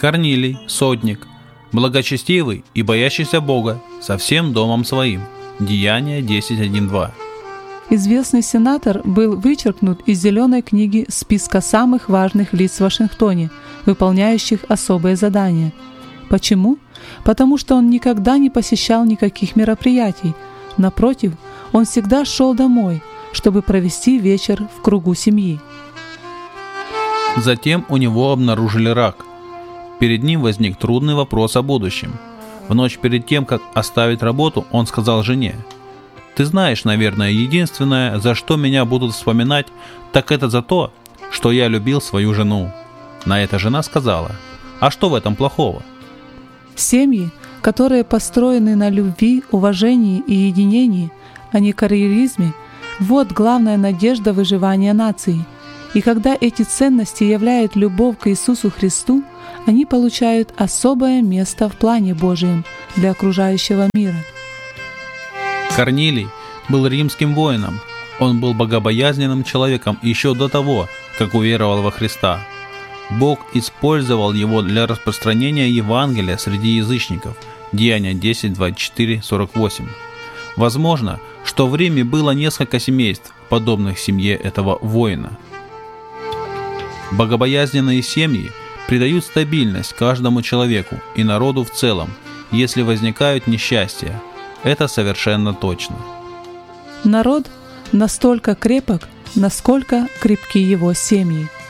Корнилий, сотник, благочестивый и боящийся Бога, со всем домом своим. Деяния 10:1-2. Известный сенатор был вычеркнут из зеленой книги списка самых важных лиц в Вашингтоне, выполняющих особые задания. Почему? Потому что он никогда не посещал никаких мероприятий. Напротив, он всегда шел домой, чтобы провести вечер в кругу семьи. Затем у него обнаружили рак. Перед ним возник трудный вопрос о будущем. В ночь перед тем, как оставить работу, он сказал жене: «Ты знаешь, наверное, единственное, за что меня будут вспоминать, так это за то, что я любил свою жену». На это жена сказала: «А что в этом плохого?» Семьи, которые построены на любви, уважении и единении, а не карьеризме, вот главная надежда выживания нации. И когда эти ценности являют любовь к Иисусу Христу, они получают особое место в плане Божьем для окружающего мира. Корнилий был римским воином. Он был богобоязненным человеком еще до того, как уверовал во Христа. Бог использовал его для распространения Евангелия среди язычников. Деяния 10:24-48. Возможно, что в Риме было несколько семейств, подобных семье этого воина. Богобоязненные семьи придают стабильность каждому человеку и народу в целом, если возникают несчастья. Это совершенно точно. Народ настолько крепок, насколько крепки его семьи.